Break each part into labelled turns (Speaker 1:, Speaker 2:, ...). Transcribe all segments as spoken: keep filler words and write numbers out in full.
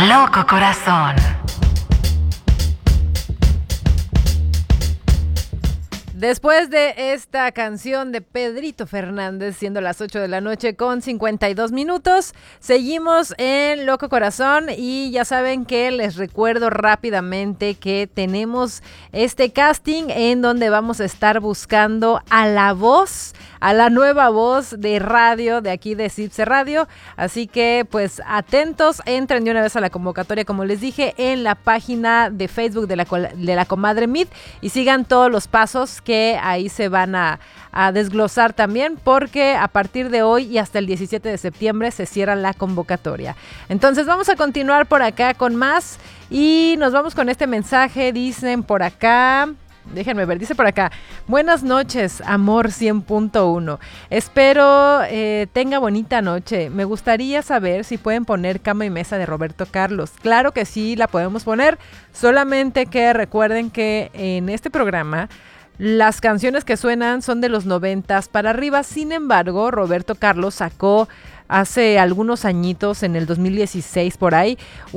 Speaker 1: Loco Corazón.
Speaker 2: Después de esta canción de Pedrito Fernández, siendo las ocho de la noche con cincuenta y dos minutos, seguimos en Loco Corazón y ya saben que les recuerdo rápidamente que tenemos este casting en donde vamos a estar buscando a la voz, a la nueva voz de radio de aquí de Cipse Radio, así que pues atentos, entren de una vez a la convocatoria como les dije en la página de Facebook de la, de la Comadre Meet y sigan todos los pasos que que ahí se van a, a desglosar también porque a partir de hoy y hasta el diecisiete de septiembre se cierra la convocatoria. Entonces vamos a continuar por acá con más y nos vamos con este mensaje, dicen por acá... Déjenme ver, dice por acá, buenas noches, amor cien punto uno. Espero eh, tenga bonita noche. Me gustaría saber si pueden poner Cama y Mesa de Roberto Carlos. Claro que sí, la podemos poner, solamente que recuerden que en este programa las canciones que suenan son de los noventas para arriba. Sin embargo, Roberto Carlos sacó hace algunos añitos, en el dos mil dieciséis por ahí,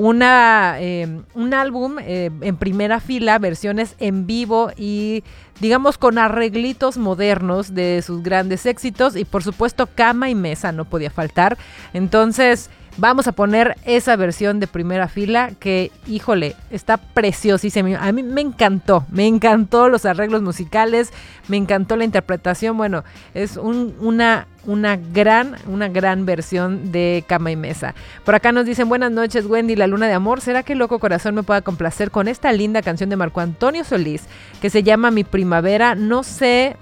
Speaker 2: una, eh, un álbum eh, en primera fila, versiones en vivo y digamos con arreglitos modernos de sus grandes éxitos y por supuesto Cama y Mesa no podía faltar. Entonces vamos a poner esa versión de primera fila que, híjole, está preciosísima. A mí me encantó, me encantó los arreglos musicales, me encantó la interpretación. Bueno, es un, una, una, gran, una gran versión de Cama y Mesa. Por acá nos dicen, buenas noches, Wendy, la luna de amor. ¿Será que Loco Corazón me pueda complacer con esta linda canción de Marco Antonio Solís que se llama Mi Primavera? No sé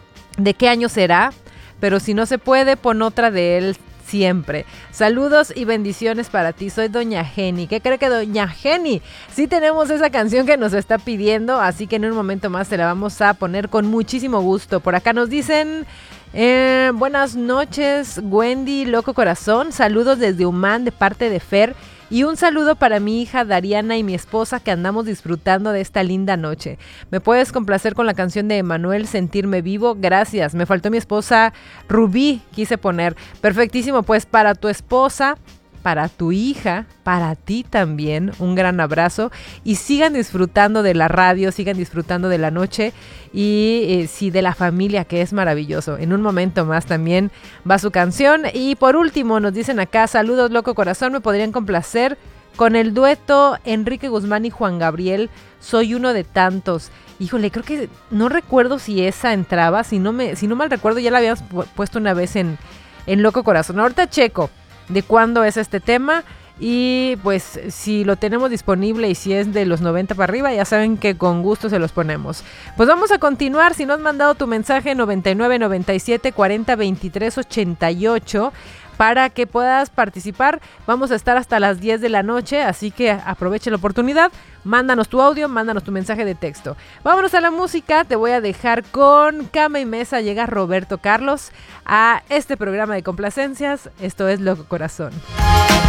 Speaker 2: de qué año será, pero si no se puede, pon otra de él. Siempre. Saludos y bendiciones para ti. Soy Doña Jenny. ¿Qué cree que Doña Jenny? Sí tenemos esa canción que nos está pidiendo, así que en un momento más se la vamos a poner con muchísimo gusto. Por acá nos dicen, eh, buenas noches, Wendy, Loco Corazón. Saludos desde Humán de parte de Fer. Y un saludo para mi hija Dariana y mi esposa que andamos disfrutando de esta linda noche. ¿Me puedes complacer con la canción de Emanuel, Sentirme Vivo? Gracias. Me faltó mi esposa Rubí, quise poner. Perfectísimo, pues para tu esposa, para tu hija, para ti también, un gran abrazo y sigan disfrutando de la radio, sigan disfrutando de la noche y eh, sí, de la familia, que es maravilloso. En un momento más también va su canción y por último nos dicen acá, saludos Loco Corazón, me podrían complacer con el dueto Enrique Guzmán y Juan Gabriel, Soy uno de tantos. Híjole, creo que no recuerdo si esa entraba, si no, me, si no mal recuerdo ya la habíamos pu- puesto una vez en, en Loco Corazón. Ahorita checo de cuándo es este tema y pues si lo tenemos disponible y si es de los noventa para arriba, ya saben que con gusto se los ponemos. Pues vamos a continuar. Si no has mandado tu mensaje noventa y nueve, noventa y siete, cuarenta, veintitrés, ochenta y ocho para que puedas participar. Vamos a estar hasta las diez de la noche, así que aproveche la oportunidad. Mándanos tu audio, mándanos tu mensaje de texto. Vámonos a la música, te voy a dejar con Cama y Mesa. Llega Roberto Carlos a este programa de complacencias. Esto es Loco Corazón.